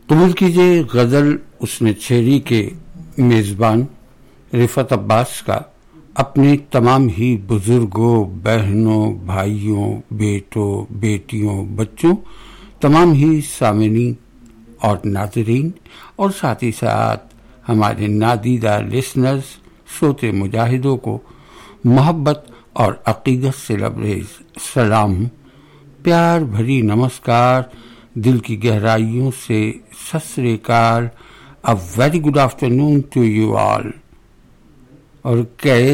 कबूल कीजिए गजल उसने छेड़ी के मेजबान रिफत अब्बास का अपने तमाम ही बुजुर्गों, बहनों, भाइयों, बेटों, बेटियों, बच्चों, तमाम ही सामिनीन और नाज़रीन और साथ ही साथ हमारे नादीदा लिसनर्स, श्रोते मुजाहिदों को मोहब्बत और अकीदत से लबरेज सलाम, प्यार भरी नमस्कार, दिल की गहराइयों से सत श्री अकाल, a very good afternoon to you all. और